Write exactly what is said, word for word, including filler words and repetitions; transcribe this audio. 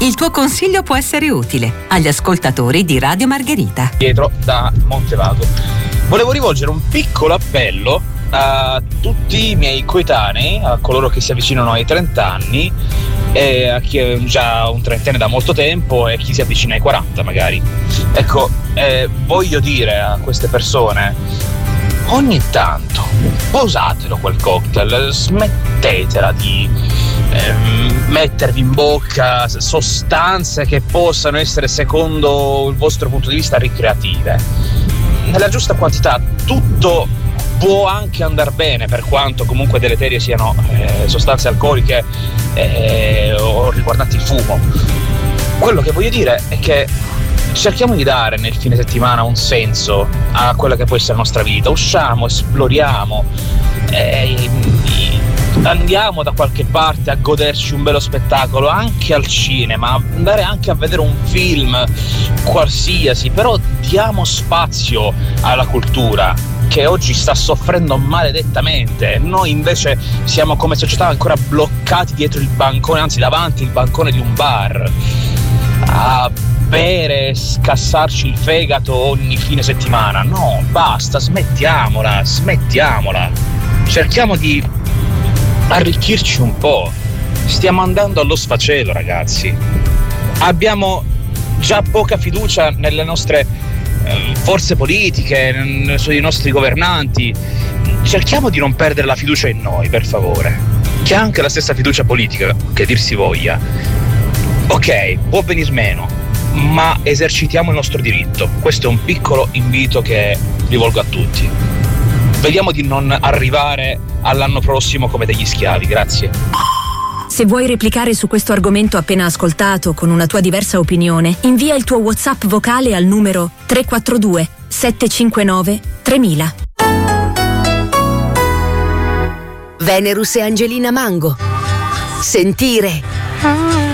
Il tuo consiglio può essere utile agli ascoltatori di Radio Margherita. Pietro da Montevago. Volevo rivolgere un piccolo appello a tutti i miei coetanei, a coloro che si avvicinano ai trenta anni, e a chi è già un trentenne da molto tempo e chi si avvicina ai quaranta magari. Ecco, eh, voglio dire a queste persone: ogni tanto posatelo quel cocktail, smettetela di ehm, mettervi in bocca sostanze che possano essere, secondo il vostro punto di vista, ricreative. Nella giusta quantità tutto può anche andar bene, per quanto comunque deleterie siano eh, sostanze alcoliche eh, o riguardanti il fumo. Quello che voglio dire è che cerchiamo di dare nel fine settimana un senso a quella che può essere la nostra vita. Usciamo, esploriamo, eh, andiamo da qualche parte a goderci un bello spettacolo, anche al cinema, andare anche a vedere un film qualsiasi, però diamo spazio alla cultura che oggi sta soffrendo maledettamente. Noi invece siamo come società ancora bloccati dietro il bancone, anzi davanti il bancone di un bar, a bere, scassarci il fegato ogni fine settimana. No, basta, smettiamola, smettiamola. Cerchiamo di arricchirci un po'. Stiamo andando allo sfacelo, ragazzi. Abbiamo già poca fiducia nelle nostre eh, forze politiche, sui nostri governanti. Cerchiamo di non perdere la fiducia in noi, per favore, che ha anche la stessa fiducia politica, che dir si voglia. Ok, può venir meno, ma esercitiamo il nostro diritto. Questo è un piccolo invito che rivolgo a tutti. Vediamo di non arrivare all'anno prossimo come degli schiavi. Grazie. Se vuoi replicare su questo argomento appena ascoltato con una tua diversa opinione, invia il tuo WhatsApp vocale al numero tre quattro due sette cinque nove tremila. Venerus e Angelina Mango. Sentire